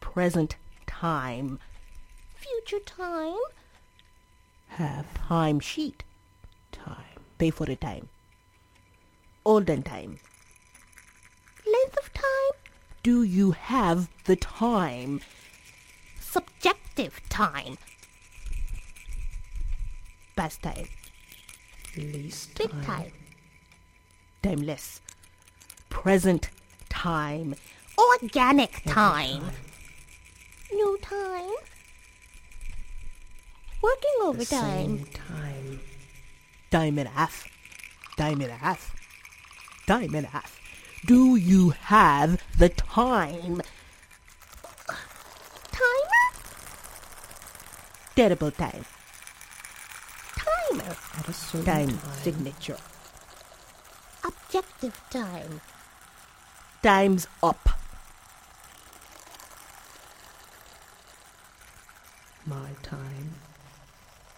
present time. Future time. Have time sheet. Time. Pay for the time. Olden time. Length of time. Do you have the time? Subjective time. Past time. Least Big time. time. Timeless. Present time. Organic time. New time. Working The overtime. same time. Time and a half. Time and a half. Time and a half. Do you have the time? Timer. Terrible time. Timer. At a certain Time time. signature. Objective time. Time's up. My time.